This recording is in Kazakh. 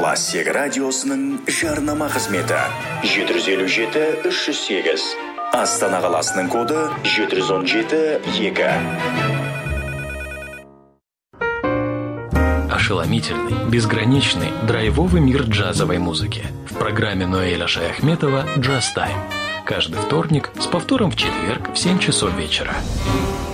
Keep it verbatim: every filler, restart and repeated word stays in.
Классик радиосының жарнама қызметі жеті жүз елу жеті үш жүз сегіз. Астана қаласының коды жеті жүз он жеті екі. Ошеломительный, безграничный, драйвовый мир джазовой музыки. В программе Ноэля Шаяхметова «Джаз Тайм». Каждый вторник с повтором в четверг в семь часов вечера.